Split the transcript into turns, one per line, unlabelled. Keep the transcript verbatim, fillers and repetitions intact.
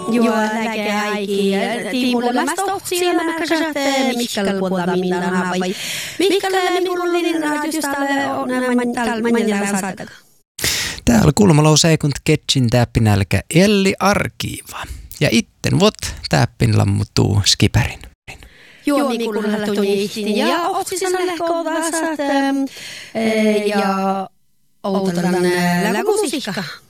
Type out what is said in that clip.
Jo, läke aiki. Tiimulle mä stohtsia, mä kasatte Mikael puolta minna vai. Mikael minullinen radiostalle on nämä manjalan saataka.
Täällä kulmalla on seikund ketsin täppinälkä Elli Arkiva. Ja itten vot täppin lammutuu skipärin.
Joo, Mikulla tuli ihtin ja otsisan lähkoon vasat ja outolan lähkomusiikka.